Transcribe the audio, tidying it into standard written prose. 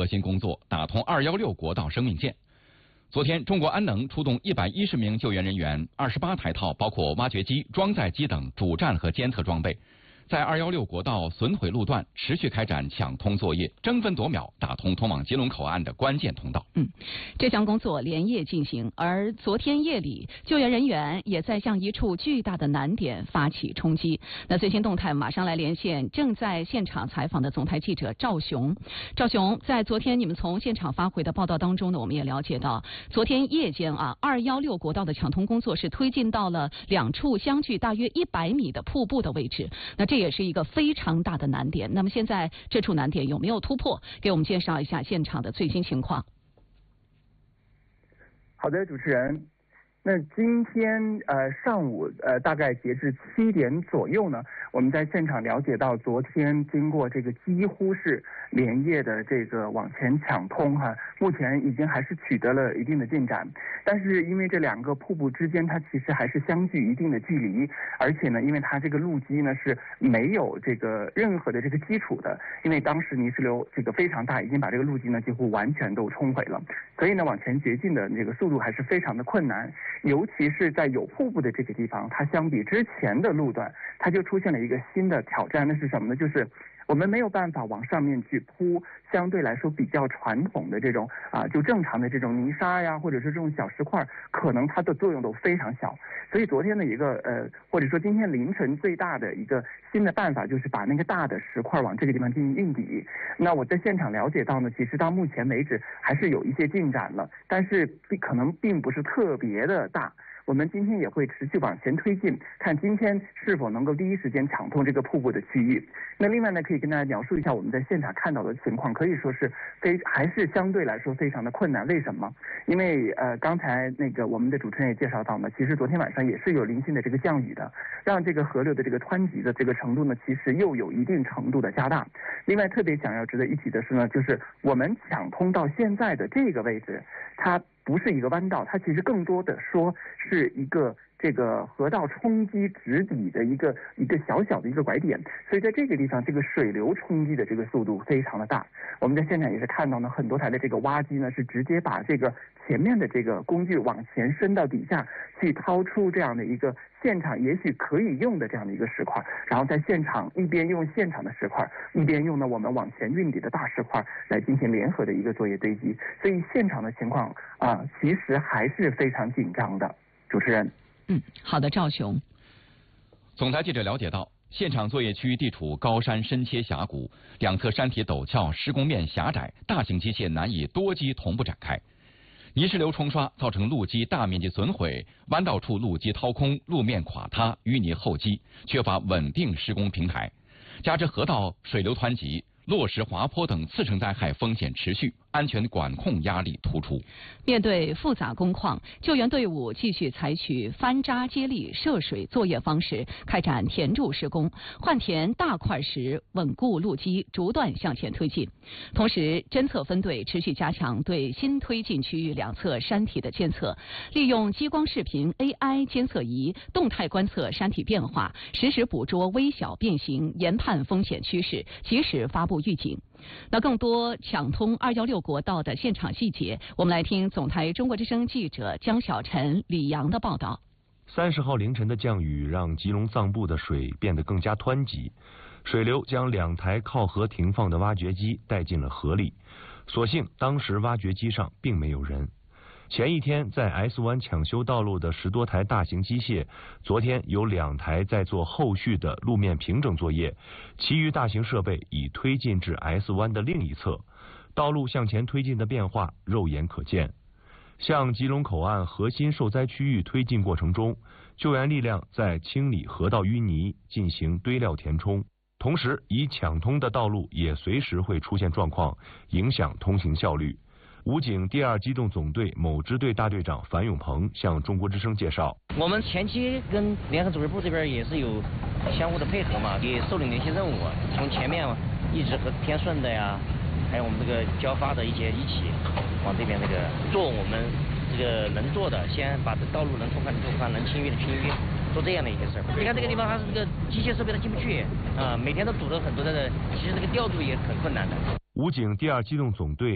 心工作，打通216国道生命线。昨天，中国安能出动110名救援人员，28台套包括挖掘机、装载机等主战和监测装备，在216国道损毁路段持续开展抢通作业，争分夺秒打通通往吉隆口岸的关键通道。 这项工作连夜进行，而昨天夜里，救援人员也在向一处巨大的难点发起冲击。那最新动态马上来连线正在现场采访的总台记者赵雄。赵雄，在昨天你们从现场发回的报道当中呢，我们也了解到，昨天夜间216国道的抢通工作是推进到了2处相距大约100米的瀑布的位置。那这也是一个非常大的难点。那么现在这处难点有没有突破？给我们介绍一下现场的最新情况。 好的，主持人。那今天上午大概截至7点左右呢，我们在现场了解到，昨天经过这个几乎是连夜的这个往前抢通目前已经还是取得了一定的进展。但是因为这2个瀑布之间它其实还是相距一定的距离，而且呢，因为它这个路基呢是没有这个任何的这个基础的，因为当时泥石流这个非常大，已经把这个路基呢几乎完全都冲毁了，所以呢往前掘进的这个速度还是非常的困难。尤其是在有瀑布的这个地方，它相比之前的路段，它就出现了一个新的挑战，那是什么呢？就是我们没有办法往上面去铺相对来说比较传统的这种就正常的这种泥沙呀，或者是这种小石块，可能它的作用都非常小。所以昨天的一个或者说今天凌晨最大的一个新的办法，就是把那个大的石块往这个地方进行运抵。那我在现场了解到呢，其实到目前为止还是有一些进展了，但是可能并不是特别的大。我们今天也会持续往前推进，看今天是否能够第一时间抢通这个瀑布的区域。那另外呢，可以跟大家描述一下我们在现场看到的情况，可以说是还是相对来说非常的困难。为什么？因为刚才那个我们的主持人也介绍到呢，其实昨天晚上也是有零星的这个降雨的，让这个河流的这个湍急的这个程度呢，其实又有一定程度的加大。另外特别想要值得一提的是呢，就是我们抢通到现在的这个位置，它不是一个弯道，它其实更多的说是一个这个河道冲击直底的一个小小的一个拐点，所以在这个地方，这个水流冲击的这个速度非常的大。我们在现场也是看到呢，很多台的这个挖机呢是直接把这个前面的这个工具往前伸到底下去，掏出这样的一个现场也许可以用的这样的一个石块，然后在现场一边用现场的石块，一边用呢我们往前运抵的大石块来进行联合的一个作业堆积。所以现场的情况其实还是非常紧张的。主持人。 好的，赵雄。 总台记者了解到，现场作业区地处高山深切峡谷，两侧山体陡峭，施工面狭窄，大型机械难以多机同步展开。泥石流冲刷造成路基大面积损毁，弯道处路基掏空，路面垮塌，淤泥厚积，缺乏稳定施工平台。加之河道水流湍急，落石滑坡等次生灾害风险持续，安全管控压力突出。 面对复杂工况，救援队伍继续采取翻渣接力涉水作业方式，开展填筑施工，换填大块石，稳固路基，逐段向前推进。同时，侦测分队持续加强对新推进区域两侧山体的监测，利用激光视频 AI 监测仪动态观测山体变化，实时捕捉微小变形，研判风险趋势，及时发布预警。那更多抢通216国道的现场细节，我们来听总台中国之声记者江小晨、李阳的报道。 30号凌晨的降雨让吉隆藏布的水变得更加湍急，水流将2台靠河停放的挖掘机带进了河里。所幸当时挖掘机上并没有人。前一天在 S 湾抢修道路的10多台大型机械，昨天有2台在做后续的路面平整作业，其余大型设备已推进至 S 湾的另一侧，道路向前推进的变化肉眼可见。向吉隆口岸核心受灾区域推进过程中，救援力量在清理河道淤泥，进行堆料填充，同时已抢通的道路也随时会出现状况，影响通行效率。武警第2机动总队某支队大队长樊永鹏向中国之声介绍， 我们前期跟联合指挥部这边也是有相互的配合嘛，也受领了一些任务，从前面一直和天顺的呀，还有我们这个交发的一起往这边做我们这个能做的，先把这道路能通宽的通宽，能清淤的清淤，做这样的一些事儿。你看这个地方它是这个机械设备它进不去每天都堵了很多的，其实这个调度也很困难的。 武警第2机动总队